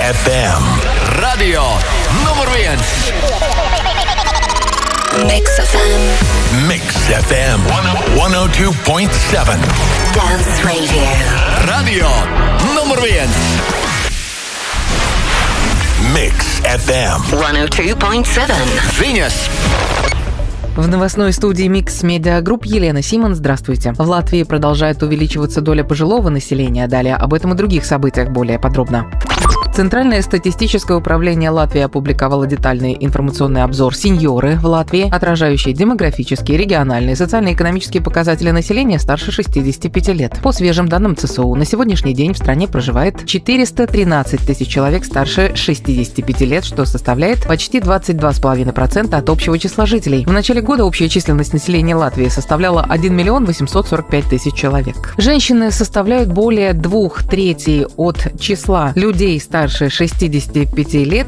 FM. Radio numur 1. Mix FM. Mix FM 102.7. Dance Radio. Radio numur 1. Mix FM 102.7. Ziņas. В новостной студии Mix Media Group Елена Симон. Здравствуйте. В Латвии продолжает увеличиваться доля пожилого населения. Далее об этом и других событиях более подробно. Центральное статистическое управление Латвии опубликовало детальный информационный обзор «Сеньоры в Латвии», отражающий демографические, региональные, социально-экономические показатели населения старше 65 лет. По свежим данным ЦСУ, на сегодняшний день в стране проживает 413 тысяч человек старше 65 лет, что составляет почти 22,5% от общего числа жителей. В начале года общая численность населения Латвии составляла 1 миллион 845 тысяч человек. Женщины составляют более 2/3 от числа людей старше 65 лет,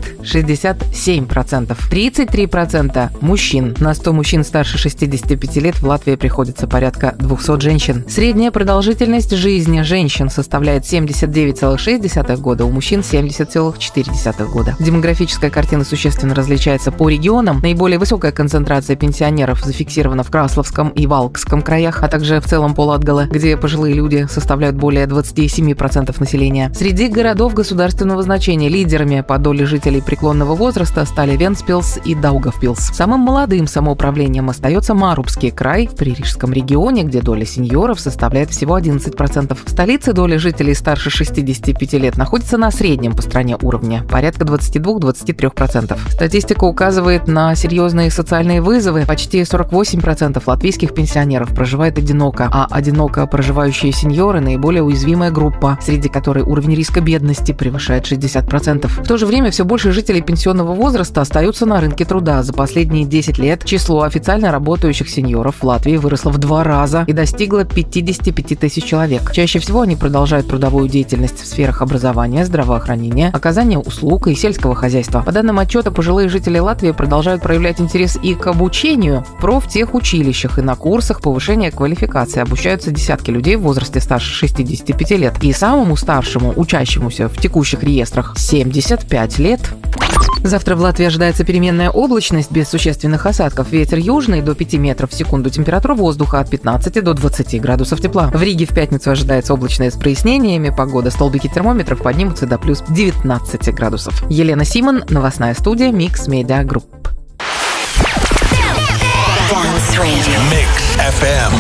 67%. 33% мужчин. На 100 мужчин старше 65 лет в Латвии приходится порядка 200 женщин. Средняя продолжительность жизни женщин составляет 79,6 года, у мужчин 70,4 года. Демографическая картина существенно различается по регионам. Наиболее высокая концентрация пенсионеров зафиксирована в Красловском и Валкском краях, а также в целом по Латгале, где пожилые люди составляют более 27% населения. Среди городов государственного значения лидерами по доле жителей преклонного возраста стали Вентспилс и Даугавпилс. Самым молодым самоуправлением остается Марубский край в Пририжском регионе, где доля сеньоров составляет всего 11%. В столице доля жителей старше 65 лет находится на среднем по стране уровне, порядка 22-23%. Статистика указывает на серьезные социальные вызовы. Почти 48% латвийских пенсионеров проживает одиноко, а одиноко проживающие сеньоры – наиболее уязвимая группа, среди которой уровень риска бедности превышает 60%. В то же время все больше жителей пенсионного возраста остаются на рынке труда. За последние 10 лет число официально работающих сеньоров в Латвии выросло в 2 раза и достигло 55 тысяч человек. Чаще всего они продолжают трудовую деятельность в сферах образования, здравоохранения, оказания услуг и сельского хозяйства. По данным отчета, пожилые жители Латвии продолжают проявлять интерес и к обучению в профтехучилищах и на курсах повышения квалификации. Обучаются десятки людей в возрасте старше 65 лет. И самому старшему, учащемуся в текущих реестрах, 75 лет. Завтра в Латвии ожидается переменная облачность без существенных осадков. Ветер южный до 5 метров в секунду. Температура воздуха от 15 до 20 градусов тепла. В Риге в пятницу ожидается облачное с прояснениями. Погода, столбики термометров поднимутся до плюс 19 градусов. Елена Симон, новостная студия Mix Media Group. Mix FM